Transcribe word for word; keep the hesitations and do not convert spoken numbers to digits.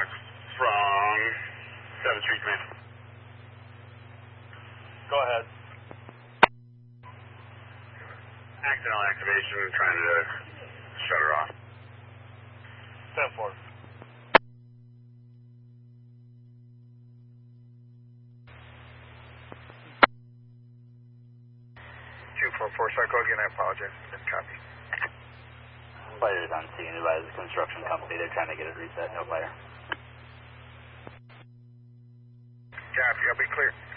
Fox from seventh Street, man. Go ahead. Accidental activation, trying to shut her off. ten four. two four four, Psycho again, I apologize. Didn't copy. Fighters on scene, advise the construction company. They're trying to get it reset. No fire. Copy, I'll be clear.